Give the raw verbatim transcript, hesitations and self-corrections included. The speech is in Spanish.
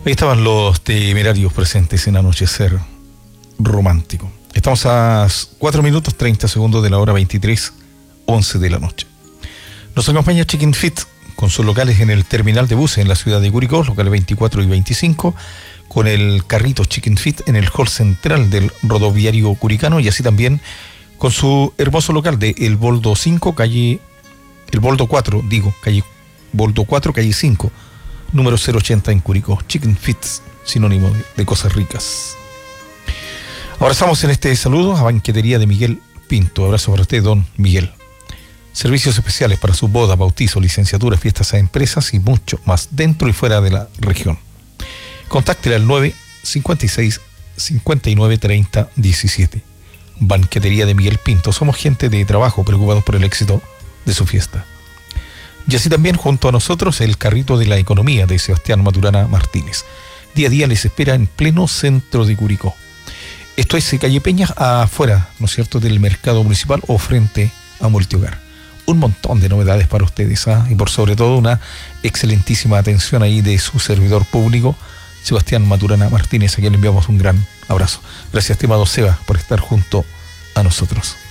Ahí estaban los Temerarios presentes en Anochecer Romántico. Estamos a cuatro minutos treinta segundos de la hora veintitrés, once de la noche. Nos acompaña Chicken Fit con sus locales en el terminal de buses en la ciudad de Curicó, locales veinticuatro y veinticinco, con el carrito Chicken Fit en el hall central del rodoviario curicano, y así también con su hermoso local de El Boldo cinco, calle, El Boldo cuatro, digo, calle Boldo cuatro, calle cinco, número cero ochenta en Curicó. Chicken Fit, sinónimo de, de cosas ricas. Ahora estamos en este saludo a Banquetería de Miguel Pinto. Abrazo para usted, don Miguel. Servicios especiales para su boda, bautizo, licenciatura, fiestas a empresas y mucho más dentro y fuera de la región. Contáctele al nueve cincuenta y seis cincuenta y nueve treinta diecisiete. Banquetería de Miguel Pinto. Somos gente de trabajo preocupados por el éxito de su fiesta. Y así también junto a nosotros el carrito de la economía de Sebastián Maturana Martínez. Día a día les espera en pleno centro de Curicó. Esto es calle Peñas, afuera, ¿no es cierto?, del mercado municipal o frente a Multihogar. Un montón de novedades para ustedes, ¿ah? Y por sobre todo una excelentísima atención ahí de su servidor público, Sebastián Maturana Martínez, a quien le enviamos un gran abrazo. Gracias, estimado Seba, por estar junto a nosotros.